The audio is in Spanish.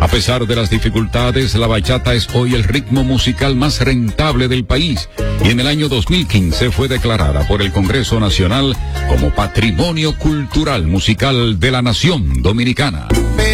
pesar de las dificultades, la bachata es hoy el ritmo musical más rentable del país y en el año 2015 fue declarada por el Congreso Nacional como Patrimonio Cultural Musical de la Nación Dominicana.